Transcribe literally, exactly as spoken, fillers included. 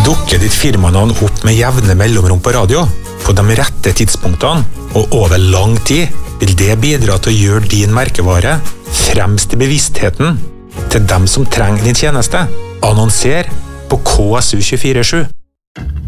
Dukker ditt firmanavn opp med jevne mellomrom på radio, på de rette tidspunktene og over lang tid, vil det bidra til å gjøre din merkevare fremst i bevisstheten til dem som trenger din tjeneste. Annonser på K S U to fire sju.